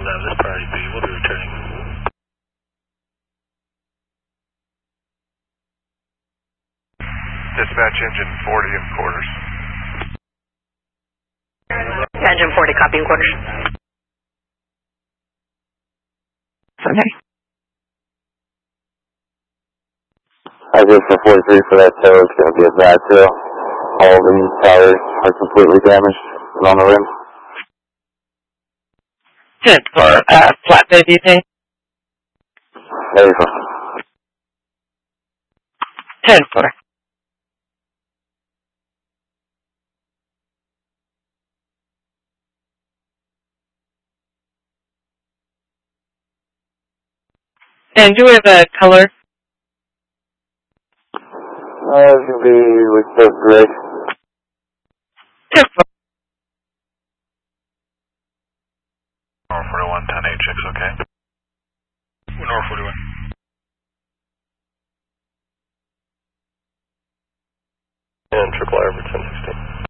11, this priority B, we'll be returning. Dispatch engine 40 in quarters. Engine 40, copy in quarters. Okay. I did for 43 for that tow. It's going to be a bad tow. All the tires are completely damaged on the rim. 10 for flatbed, do you think? There you go. 10 for. And do we have a color? It's going to be with the gray. 10 for. North 41, 10-8, okay? North 41. And triple R for 1016.